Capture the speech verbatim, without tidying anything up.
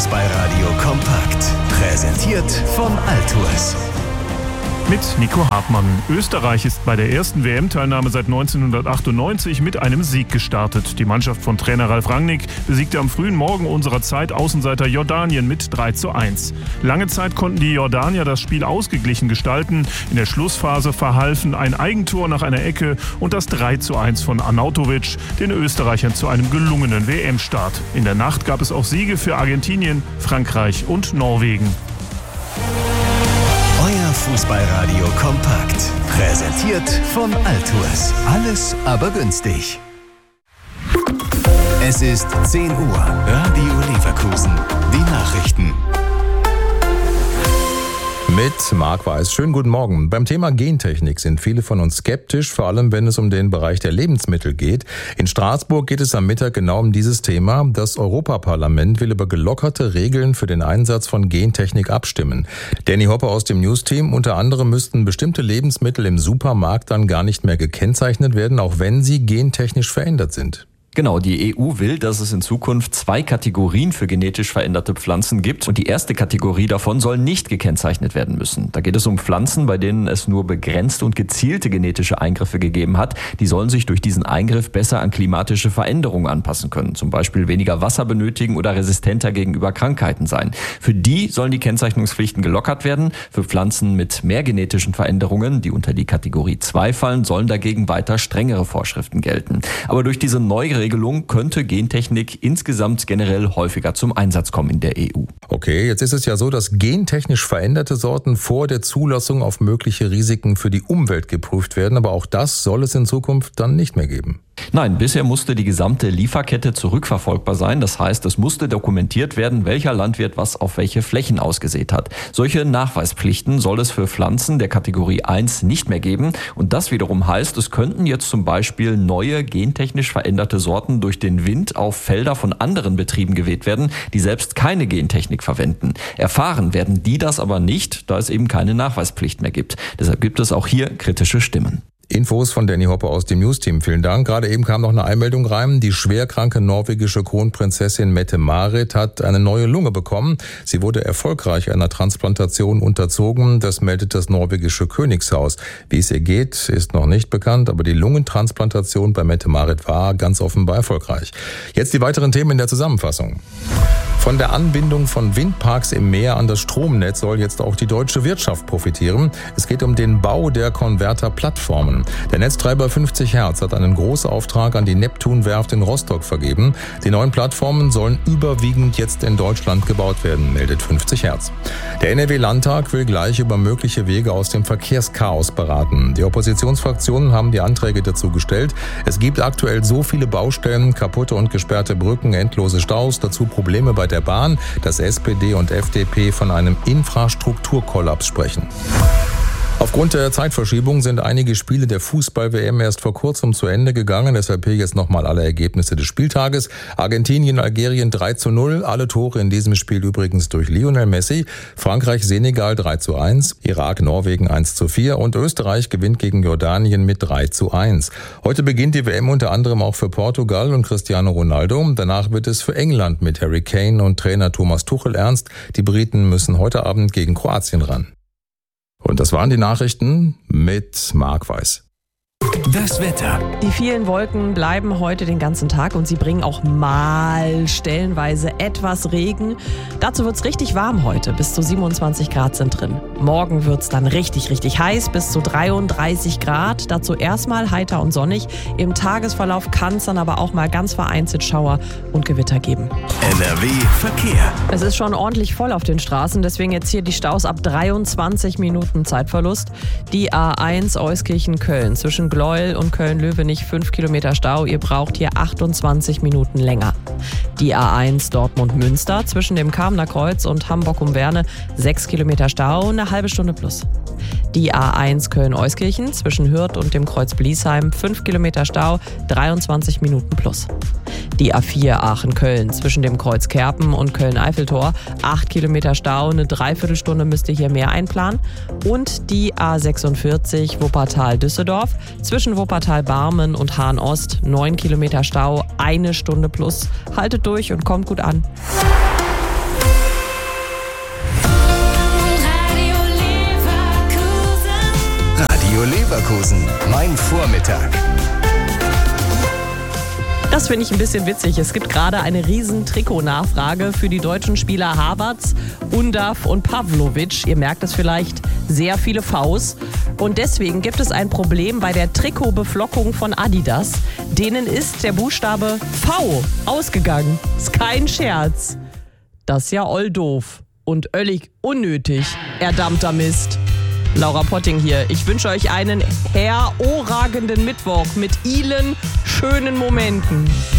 Fußballradio kompakt. Präsentiert von Altours. Mit Nico Hartmann. Österreich ist bei der ersten W M-Teilnahme seit neunzehnhundertachtundneunzig mit einem Sieg gestartet. Die Mannschaft von Trainer Ralf Rangnick besiegte am frühen Morgen unserer Zeit Außenseiter Jordanien mit drei zu eins. Lange Zeit konnten die Jordanier das Spiel ausgeglichen gestalten. In der Schlussphase verhalfen ein Eigentor nach einer Ecke und das drei zu eins von Arnautovic den Österreichern zu einem gelungenen W M-Start. In der Nacht gab es auch Siege für Argentinien, Frankreich und Norwegen. Fußballradio kompakt. Präsentiert von Altours. Alles aber günstig. Es ist zehn Uhr. Radio Leverkusen. Die Nachrichten. Mit Marc Weiß. Schönen guten Morgen. Beim Thema Gentechnik sind viele von uns skeptisch, vor allem wenn es um den Bereich der Lebensmittel geht. In Straßburg geht es am Mittag genau um dieses Thema. Das Europaparlament will über gelockerte Regeln für den Einsatz von Gentechnik abstimmen. Danny Hopper aus dem News-Team. Unter anderem müssten bestimmte Lebensmittel im Supermarkt dann gar nicht mehr gekennzeichnet werden, auch wenn sie gentechnisch verändert sind. Genau, die E U will, dass es in Zukunft zwei Kategorien für genetisch veränderte Pflanzen gibt und die erste Kategorie davon soll nicht gekennzeichnet werden müssen. Da geht es um Pflanzen, bei denen es nur begrenzte und gezielte genetische Eingriffe gegeben hat. Die sollen sich durch diesen Eingriff besser an klimatische Veränderungen anpassen können, zum Beispiel weniger Wasser benötigen oder resistenter gegenüber Krankheiten sein. Für die sollen die Kennzeichnungspflichten gelockert werden. Für Pflanzen mit mehr genetischen Veränderungen, die unter die Kategorie zwei fallen, sollen dagegen weiter strengere Vorschriften gelten. Aber durch diese neue Regelung könnte Gentechnik insgesamt generell häufiger zum Einsatz kommen in der E U. Okay, jetzt ist es ja so, dass gentechnisch veränderte Sorten vor der Zulassung auf mögliche Risiken für die Umwelt geprüft werden, aber auch das soll es in Zukunft dann nicht mehr geben. Nein, bisher musste die gesamte Lieferkette zurückverfolgbar sein. Das heißt, es musste dokumentiert werden, welcher Landwirt was auf welche Flächen ausgesät hat. Solche Nachweispflichten soll es für Pflanzen der Kategorie eins nicht mehr geben. Und das wiederum heißt, es könnten jetzt zum Beispiel neue gentechnisch veränderte Sorten durch den Wind auf Felder von anderen Betrieben geweht werden, die selbst keine Gentechnik verwenden. Erfahren werden die das aber nicht, da es eben keine Nachweispflicht mehr gibt. Deshalb gibt es auch hier kritische Stimmen. Infos von Danny Hopper aus dem News-Team. Vielen Dank. Gerade eben kam noch eine Einmeldung rein. Die schwerkranke norwegische Kronprinzessin Mette-Marit hat eine neue Lunge bekommen. Sie wurde erfolgreich einer Transplantation unterzogen. Das meldet das norwegische Königshaus. Wie es ihr geht, ist noch nicht bekannt, aber die Lungentransplantation bei Mette-Marit war ganz offenbar erfolgreich. Jetzt die weiteren Themen in der Zusammenfassung. Von der Anbindung von Windparks im Meer an das Stromnetz soll jetzt auch die deutsche Wirtschaft profitieren. Es geht um den Bau der Konverterplattformen. Der Netztreiber fünfzig Hertz hat einen Großauftrag an die Neptunwerft in Rostock vergeben. Die neuen Plattformen sollen überwiegend jetzt in Deutschland gebaut werden, meldet fünfzig Hertz. Der N R W-Landtag will gleich über mögliche Wege aus dem Verkehrschaos beraten. Die Oppositionsfraktionen haben die Anträge dazu gestellt. Es gibt aktuell so viele Baustellen, kaputte und gesperrte Brücken, endlose Staus, dazu Probleme bei der der Bahn, dass S P D und F D P von einem Infrastrukturkollaps sprechen. Aufgrund der Zeitverschiebung sind einige Spiele der Fußball-W M erst vor kurzem zu Ende gegangen. Deshalb hier jetzt nochmal alle Ergebnisse des Spieltages. Argentinien, Algerien drei zu null. Alle Tore in diesem Spiel übrigens durch Lionel Messi. Frankreich, Senegal drei zu eins. Irak, Norwegen eins zu vier. Und Österreich gewinnt gegen Jordanien mit drei zu eins. Heute beginnt die W M unter anderem auch für Portugal und Cristiano Ronaldo. Danach wird es für England mit Harry Kane und Trainer Thomas Tuchel ernst. Die Briten müssen heute Abend gegen Kroatien ran. Und das waren die Nachrichten mit Marc Weiß. Das Wetter. Die vielen Wolken bleiben heute den ganzen Tag und sie bringen auch mal stellenweise etwas Regen. Dazu wird es richtig warm heute, bis zu siebenundzwanzig Grad sind drin. Morgen wird es dann richtig, richtig heiß, bis zu dreiunddreißig Grad. Dazu erstmal heiter und sonnig. Im Tagesverlauf kann es dann aber auch mal ganz vereinzelt Schauer und Gewitter geben. N R W Verkehr. Es ist schon ordentlich voll auf den Straßen, deswegen jetzt hier die Staus ab dreiundzwanzig Minuten Zeitverlust. Die A eins Euskirchen-Köln zwischen Gleu und Köln-Löwenich fünf Kilometer Stau. Ihr braucht hier achtundzwanzig Minuten länger. Die A eins Dortmund-Münster zwischen dem Kamener Kreuz und Hamburg-Umwerne sechs Kilometer Stau, eine halbe Stunde plus. Die A eins Köln-Euskirchen zwischen Hürth und dem Kreuz Bliesheim fünf Kilometer Stau, dreiundzwanzig Minuten plus. Die A vier Aachen-Köln zwischen dem Kreuz Kerpen und Köln-Eiffeltor acht Kilometer Stau, eine Dreiviertelstunde müsst ihr hier mehr einplanen. Und die A sechsundvierzig Wuppertal-Düsseldorf zwischen Wuppertal-Barmen und Hahn-Ost neun Kilometer Stau, eine Stunde plus. Haltet durch und kommt gut an. Leverkusen. Mein Vormittag. Das finde ich ein bisschen witzig. Es gibt gerade eine riesen Trikotnachfrage für die deutschen Spieler Havertz, Undav und Pavlovic. Ihr merkt es vielleicht, sehr viele Vs. Und deswegen gibt es ein Problem bei der Trikotbeflockung von Adidas. Denen ist der Buchstabe V ausgegangen. Ist kein Scherz. Das ist ja all doof und völlig unnötig, erdammter Mist. Laura Potting hier. Ich wünsche euch einen hervorragenden Mittwoch mit vielen schönen Momenten.